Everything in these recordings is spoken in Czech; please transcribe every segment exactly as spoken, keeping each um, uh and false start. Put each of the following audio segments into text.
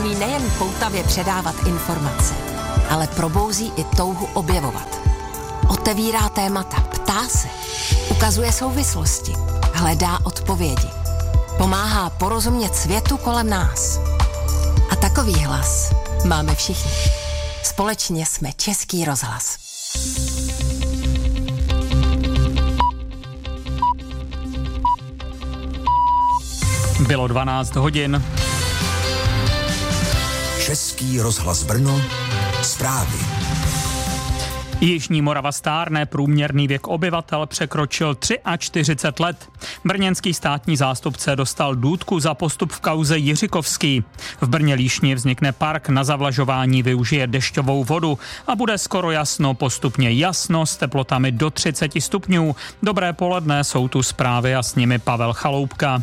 umí nejen poutavě předávat informace, ale probouzí i touhu objevovat. Otevírá témata, ptá se, ukazuje souvislosti, hledá odpovědi. Pomáhá porozumět světu kolem nás. A takový hlas máme všichni. Společně jsme Český rozhlas. Bylo dvanáct hodin. Český rozhlas Brno, zprávy. Jižní Morava stárne, průměrný věk obyvatel překročil čtyřicet tři let. Brněnský státní zástupce dostal důtku za postup v kauze Jiřikovský. V Brně-Líšni vznikne park, na zavlažování využije dešťovou vodu a bude skoro jasno, postupně jasno s teplotami do třicet stupňů. Dobré poledne, jsou tu zprávy a s nimi Pavel Chaloupka.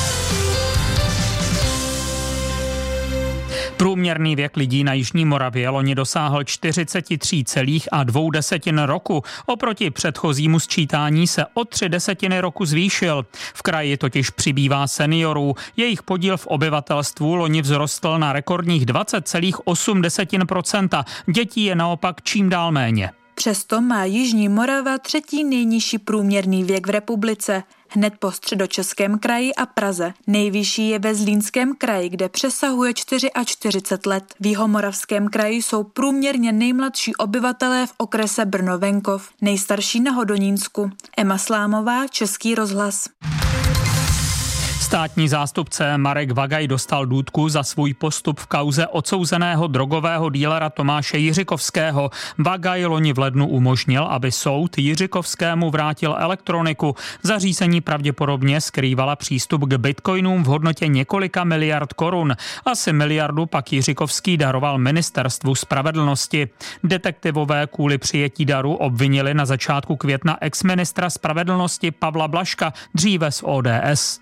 Průměrný věk lidí na Jižní Moravě loni dosáhl čtyřicet tři celá dvě desetin roku. Oproti předchozímu sčítání se o tři desetiny roku zvýšil. V kraji totiž přibývá seniorů. Jejich podíl v obyvatelstvu loni vzrostl na rekordních dvacet celá osm procenta. Dětí je naopak čím dál méně. Přesto má Jižní Morava třetí nejnižší průměrný věk v republice, hned po Středočeském kraji a Praze. Nejvyšší je ve Zlínském kraji, kde přesahuje čtyřicet čtyři let. V Jihomoravském kraji jsou průměrně nejmladší obyvatelé v okrese Brno-Venkov, nejstarší na Hodonínsku. Emma Slámová, Český rozhlas. Státní zástupce Marek Vagaj dostal důtku za svůj postup v kauze odsouzeného drogového dílera Tomáše Jiřikovského. Vagaj loni v lednu umožnil, aby soud Jiřikovskému vrátil elektroniku. Zařízení pravděpodobně skrývala přístup k bitcoinům v hodnotě několika miliard korun. Asi miliardu pak Jiřikovský daroval Ministerstvu spravedlnosti. Detektivové kvůli přijetí daru obvinili na začátku května exministra spravedlnosti Pavla Blažka, dříve z O D S.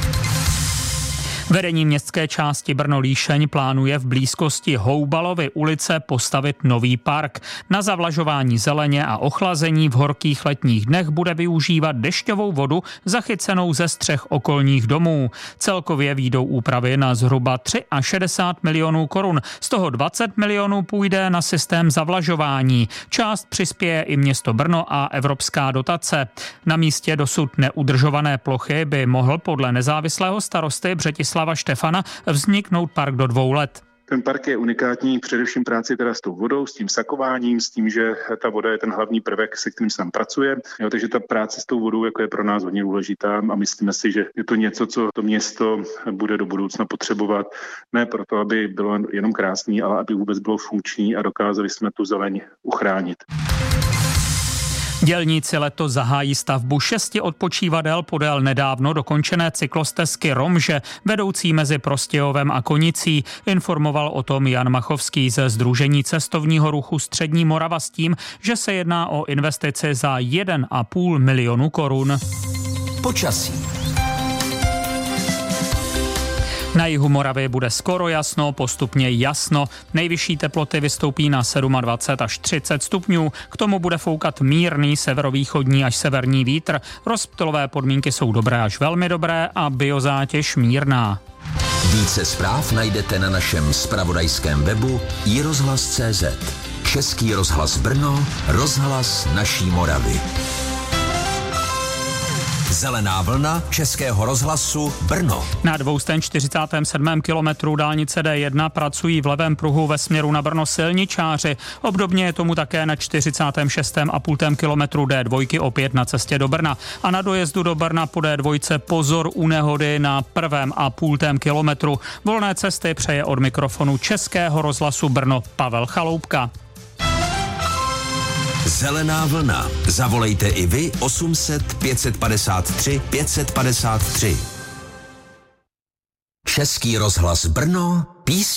Vedení městské části Brno-Líšeň plánuje v blízkosti Houbalovy ulice postavit nový park. Na zavlažování zeleně a ochlazení v horkých letních dnech bude využívat dešťovou vodu zachycenou ze střech okolních domů. Celkově výjdou úpravy na zhruba šedesát tři milionů korun. Z toho dvacet milionů půjde na systém zavlažování. Část přispěje i město Brno a evropská dotace. Na místě dosud neudržované plochy by mohl podle nezávislého starosty Břetislava Štefana vzniknout park do dvou let. Ten park je unikátní především práci teda s tou vodou, s tím sakováním, s tím, že ta voda je ten hlavní prvek, se kterým se tam pracuje. Jo, takže ta práce s tou vodou jako je pro nás hodně důležitá a myslíme si, že je to něco, co to město bude do budoucna potřebovat. Ne proto, aby bylo jenom krásný, ale aby vůbec bylo funkční a dokázali jsme tu zeleň uchránit. Dělníci letos zahájí stavbu šesti odpočívadel podél nedávno dokončené cyklostezky Romže, vedoucí mezi Prostějovem a Konicí. Informoval o tom Jan Machovský ze Sdružení cestovního ruchu Střední Morava s tím, že se jedná o investici za jeden a půl milionu korun. Počasí. Na jihu Moravy bude skoro jasno, postupně jasno. Nejvyšší teploty vystoupí na dvacet sedm až třicet stupňů. K tomu bude foukat mírný severovýchodní až severní vítr. Rozptylové podmínky jsou dobré až velmi dobré a biozátěž mírná. Více zpráv najdete na našem zpravodajském webu i rozhlas tečka cé zet. Český rozhlas Brno, rozhlas naší Moravy. Zelená vlna Českého rozhlasu Brno. Na dvě stě čtyřicátém sedmém kilometru dálnice D jedna pracují v levém pruhu ve směru na Brno silničáři. Obdobně je tomu také na čtyřicátém šestém a půl kilometru D dva opět na cestě do Brna. A na dojezdu do Brna po D dva pozor u nehody na prvém a půl kilometru. Volné cesty přeje od mikrofonu Českého rozhlasu Brno Pavel Chaloupka. Zelená vlna. Zavolejte i vy osm set pět padesát tři pět padesát tři. Český rozhlas Brno, písně.